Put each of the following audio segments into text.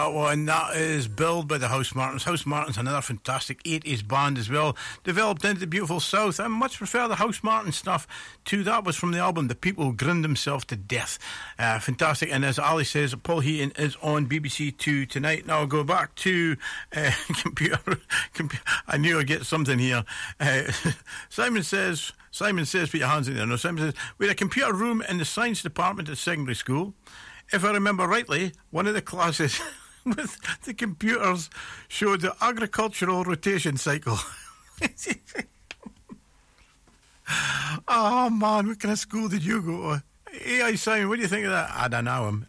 That one, that is billed by the Housemartins. Housemartins, another fantastic 80s band as well, developed into the beautiful South. I much prefer the Housemartin stuff to that was from the album The People Grinned Themselves to Death. Fantastic. And as Ali says, Paul Heaton is on BBC Two tonight. Now I'll go back to computer. I knew I'd get something here. Simon says, put your hands in there. No, Simon says, we had a computer room in the science department at secondary school. If I remember rightly, one of the classes with the computers showed the agricultural rotation cycle. Oh man, what kind of school did you go to? Hey, Simon, what do you think of that? I don't know him.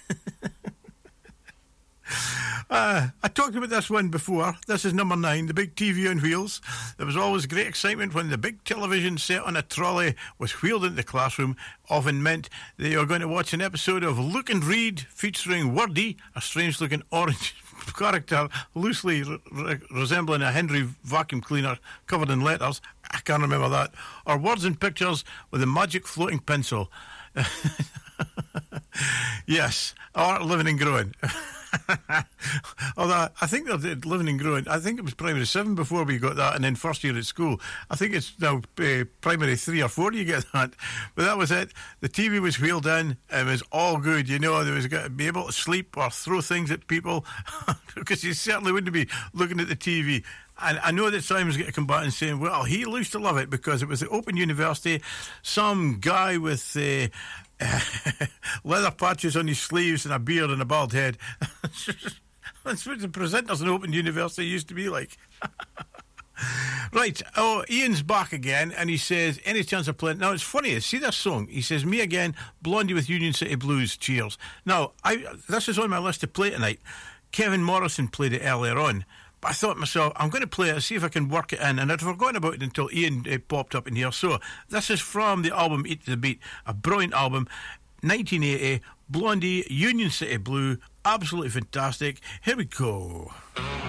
I talked about this one before. This is number 9, the big TV on wheels. There was always great excitement when the big television set on a trolley was wheeled into the classroom. Often meant that you were going to watch an episode of Look and Read featuring Wordy, a strange-looking orange character loosely resembling a Henry vacuum cleaner covered in letters. I can't remember that. Or Words and Pictures with a magic floating pencil. Yes, or Living and Growing. Although I think they're Living and Growing. I think it was primary 7 before we got that, and then first year at school. I think it's now primary 3 or 4 you get that. But that was it. The TV was wheeled in. It was all good. You know, there was got to be able to sleep or throw things at people because you certainly wouldn't be looking at the TV. And I know that Simon's going to come back and say, well, he used to love it because it was at Open University. Some guy with leather patches on his sleeves and a beard and a bald head. That's what the presenters in Open University used to be like. Right, Ian's back again, and he says, any chance of playing... Now, it's funny, see this song? He says, me again, Blondie with Union City Blues, cheers. Now, this is on my list to play tonight. Kevin Morrison played it earlier on, but I thought to myself, I'm going to play it, see if I can work it in, and I'd forgotten about it until Ian popped up in here. So, this is from the album Eat to the Beat, a brilliant album, 1980, Blondie, Union City Blue, absolutely fantastic. Here we go.